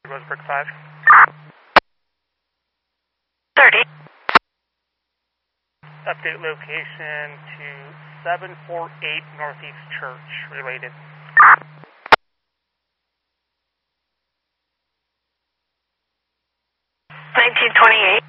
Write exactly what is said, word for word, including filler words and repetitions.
Roseburg five. thirty. Update location to seven four eight Northeast Church, related. nineteen twenty-eight.